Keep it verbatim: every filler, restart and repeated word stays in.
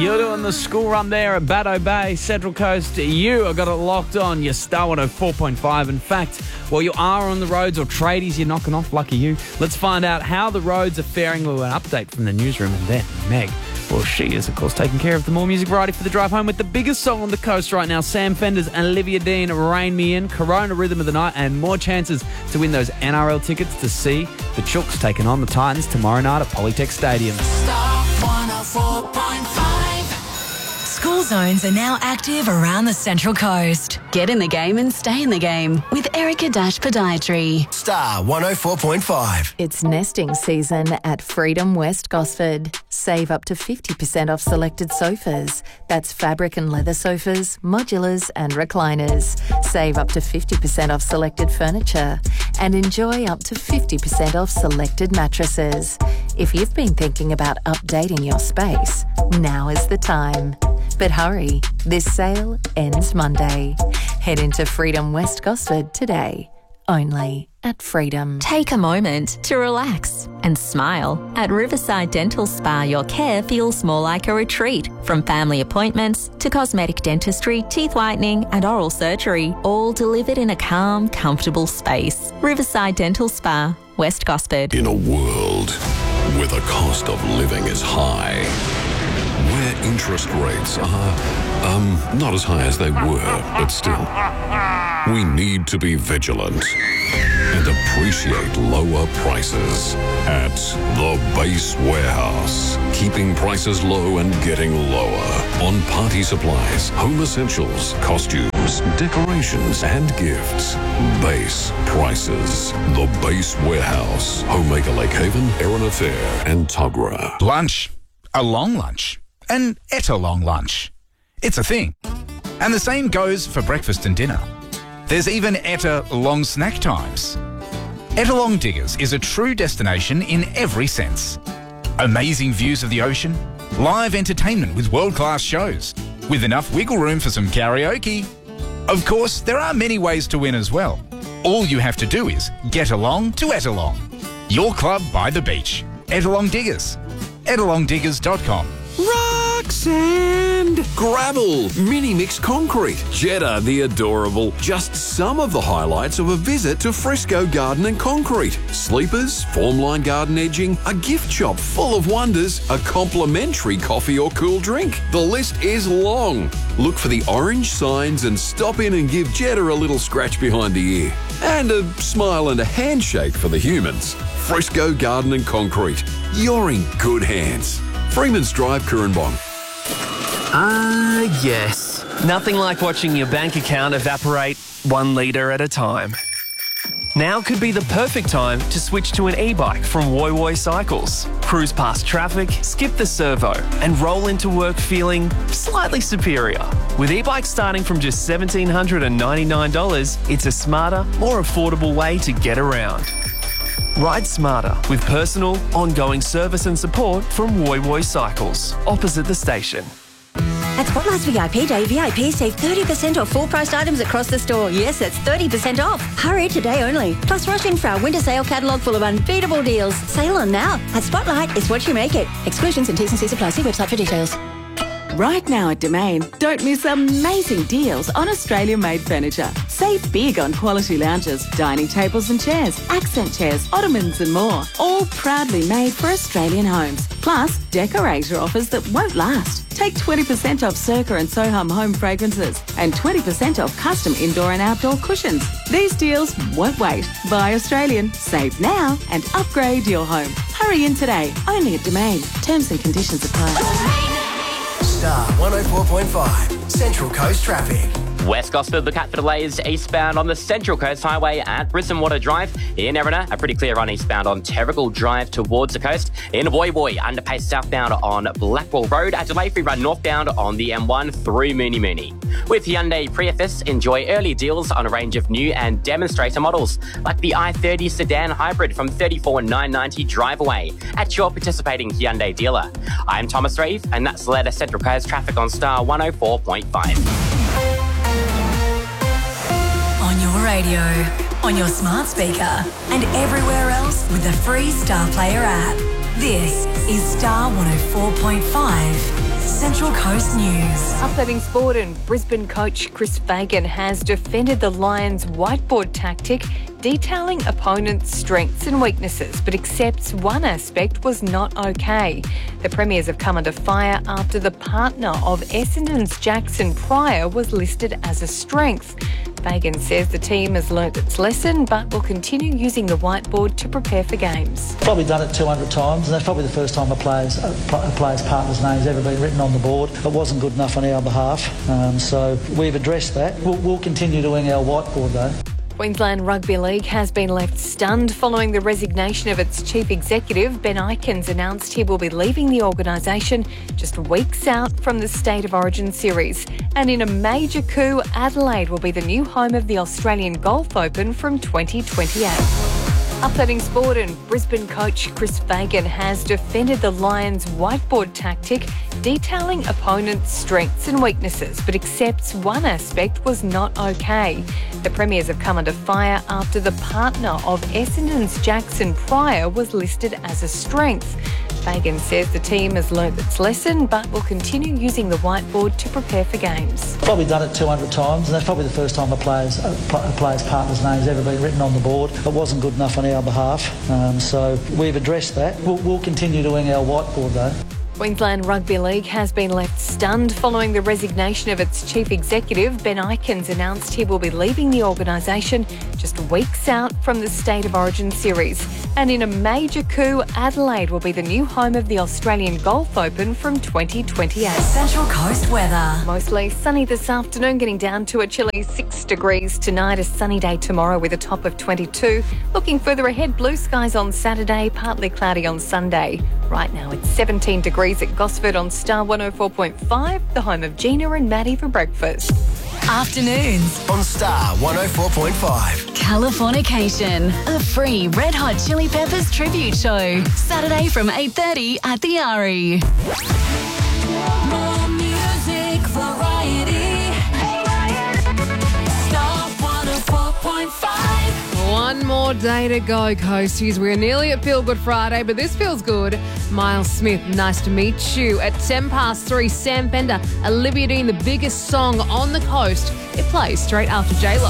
You're doing the school run there at Baddo Bay, Central Coast. You have got it locked on your Star one oh four point five. In fact, while you are on the roads or tradies you're knocking off, lucky you, let's find out how the roads are faring with an update from the newsroom. And then Meg, well, she is, of course, taking care of the more music variety for the drive home with the biggest song on the coast right now. Sam Fenders and Olivia Dean, Rain Me In, Corona Rhythm of the Night, and more chances to win those N R L tickets to see the Chooks taking on the Titans tomorrow night at Polytech Stadium. Star one oh four point five. School zones are now active around the Central Coast. Get in the game and stay in the game with Erica Dash Podiatry. Star one oh four point five. It's nesting season at Freedom West Gosford. Save up to fifty percent off selected sofas. That's fabric and leather sofas, modulars and recliners. Save up to fifty percent off selected furniture. And enjoy up to fifty percent off selected mattresses. If you've been thinking about updating your space, now is the time. But hurry, this sale ends Monday. Head into Freedom West Gosford today. Only at Freedom. Take a moment to relax and smile. At Riverside Dental Spa, your care feels more like a retreat. From family appointments to cosmetic dentistry, teeth whitening and oral surgery, all delivered in a calm, comfortable space. Riverside Dental Spa, West Gosford. In a world where the cost of living is high, where interest rates are, um, not as high as they were, but still, we need to be vigilant and appreciate lower prices at The Base Warehouse. Keeping prices low and getting lower on party supplies, home essentials, costumes, decorations, and gifts. Base prices. The Base Warehouse. Homemaker Lake Haven, Erin Affair, and Togra. Lunch. A long lunch. An etta long lunch. It's a thing. And the same goes for breakfast and dinner. There's even etta long snack times. Ettalong Diggers is a true destination in every sense. Amazing views of the ocean, live entertainment with world-class shows, with enough wiggle room for some karaoke. Of course, there are many ways to win as well. All you have to do is get along to Ettalong. Your club by the beach. Ettalong Diggers. ettalong diggers dot com. Rock sand, gravel, mini mix concrete, Jetta the adorable. Just some of the highlights of a visit to Frisco Garden and Concrete. Sleepers, formline garden edging, a gift shop full of wonders, a complimentary coffee or cool drink. The list is long. Look for the orange signs and stop in and give Jetta a little scratch behind the ear. And a smile and a handshake for the humans. Frisco Garden and Concrete. You're in good hands. Freeman's Drive, Currumbong. Ah, uh, yes. Nothing like watching your bank account evaporate one litre at a time. Now could be the perfect time to switch to an e-bike from Woy Woy Cycles. Cruise past traffic, skip the servo, and roll into work feeling slightly superior. With e-bikes starting from just one thousand seven hundred ninety-nine dollars, it's a smarter, more affordable way to get around. Ride smarter with personal, ongoing service and support from Woy Woy Cycles, opposite the station. At Spotlight's V I P Day, V I Ps save thirty percent off full-priced items across the store. Yes, that's thirty percent off. Hurry, today only. Plus, rush in for our winter sale catalogue full of unbeatable deals. Sale on now. At Spotlight, it's what you make it. Exclusions and T's and C's apply. See website for details. Right now at Domain, don't miss amazing deals on Australia-made furniture. Save big on quality lounges, dining tables and chairs, accent chairs, ottomans and more. All proudly made for Australian homes. Plus, decorator offers that won't last. Take twenty percent off Circa and Soham home fragrances and twenty percent off custom indoor and outdoor cushions. These deals won't wait. Buy Australian, save now and upgrade your home. Hurry in today, only at Domain. Terms and conditions apply. Star one oh four point five, Central Coast Traffic. West Gosford, look out for delays eastbound on the Central Coast Highway at Brisbane Water Drive. In Erina, a pretty clear run eastbound on Terrigal Drive towards the coast. In Woy Woy, underpace southbound on Blackwell Road. A delay-free run northbound on the M one through Mooney Mooney. With Hyundai Prius, enjoy early deals on a range of new and demonstrator models, like the i thirty Sedan Hybrid from thirty-four thousand nine hundred ninety dollars drive away at your participating Hyundai dealer. I'm Thomas Reeve, and that's the latest Central Coast traffic on Star one oh four point five. On your radio, on your smart speaker, and everywhere else with the free Star Player app. This is Star one oh four point five Central Coast News. Updating sport, and Brisbane coach Chris Fagan has defended the Lions' whiteboard tactic, detailing opponents' strengths and weaknesses, but accepts one aspect was not okay. The Premiers have come under fire after the partner of Essendon's Jackson Pryor was listed as a strength. Fagan says the team has learnt its lesson but will continue using the whiteboard to prepare for games. Probably done it two hundred times, and that's probably the first time a player's, a player's partner's name's ever been written on the board. It wasn't good enough on our behalf, um, so we've addressed that. We'll, we'll continue doing our whiteboard though. Queensland Rugby League has been left stunned following the resignation of its chief executive. Ben Ikens announced he will be leaving the organisation just weeks out from the State of Origin series. And in a major coup, Adelaide will be the new home of the Australian Golf Open from twenty twenty-eight. Updating sport, and Brisbane coach Chris Fagan has defended the Lions' whiteboard tactic, detailing opponents' strengths and weaknesses, but accepts one aspect was not okay. The Premiers have come under fire after the partner of Essendon's Jackson Pryor was listed as a strength. Fagan says the team has learnt its lesson but will continue using the whiteboard to prepare for games. Probably done it two hundred times, and that's probably the first time a player's, a player's partner's name's ever been written on the board. It wasn't good enough on our behalf, um, so we've addressed that. We'll, we'll continue doing our whiteboard though. Queensland Rugby League has been left stunned following the resignation of its chief executive. Ben Ikens announced he will be leaving the organisation just weeks out from the State of Origin series. And in a major coup, Adelaide will be the new home of the Australian Golf Open from twenty twenty-eight. Central Coast weather. Mostly sunny this afternoon, getting down to a chilly six degrees tonight. A sunny day tomorrow with a top of twenty-two. Looking further ahead, blue skies on Saturday, partly cloudy on Sunday. Right now it's seventeen degrees at Gosford on Star one oh four point five, the home of Gina and Maddie for breakfast. Afternoons on Star one oh four point five. Californication, a free Red Hot Chili Peppers tribute show. Saturday from eight thirty at the R E. More music variety. Star one oh four point five. One more day to go, Coasties. We're nearly at Feel Good Friday, but this feels good. Miles Smith, nice to meet you. At ten past three, Sam Fender, Olivia Dean, the biggest song on the coast. It plays straight after J-Lo.